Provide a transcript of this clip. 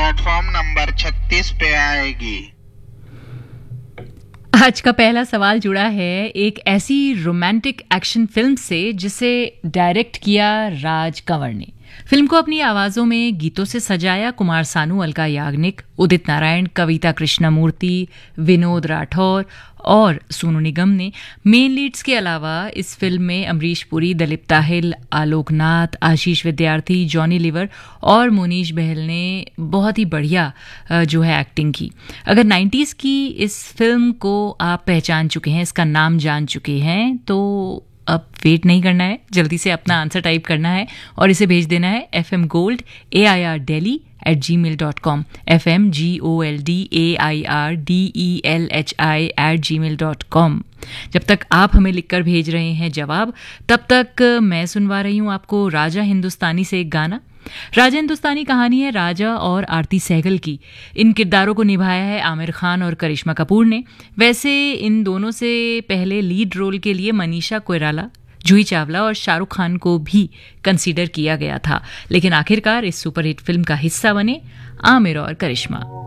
Platform number 36 पे आएगी। आज का पहला सवाल जुड़ा है एक ऐसी रोमांटिक एक्शन फिल्म से जिसे डायरेक्ट किया राज कंवर ने। फिल्म को अपनी आवाजों में गीतों से सजाया कुमार सानू, अलका याग्निक, उदित नारायण, कविता कृष्णमूर्ति, विनोद राठौर और सोनू निगम ने। मेन लीड्स के अलावा इस फिल्म में अमरीश पुरी, दिलीप ताहिल, आलोक नाथ, आशीष विद्यार्थी, जॉनी लीवर और मोनीश बहल ने बहुत ही बढ़िया जो है एक्टिंग की। अगर 90s की इस फिल्म को आप पहचान चुके हैं, इसका नाम जान चुके हैं, तो अब वेट नहीं करना है, जल्दी से अपना आंसर टाइप करना है और इसे भेज देना है fmgold@gmail.com fmgoldAIRDELHI@gmail.com। जब तक आप हमें लिखकर भेज रहे हैं जवाब, तब तक मैं सुनवा रही हूँ आपको राजा हिंदुस्तानी से एक गाना। राजा हिंदुस्तानी कहानी है राजा और आरती सहगल की। इन किरदारों को निभाया है आमिर खान और करिश्मा कपूर ने। वैसे इन दोनों से पहले लीड रोल के लिए मनीषा कोइराला, जूही चावला और शाहरुख खान को भी कंसीडर किया गया था, लेकिन आखिरकार इस सुपरहिट फिल्म का हिस्सा बने आमिर और करिश्मा।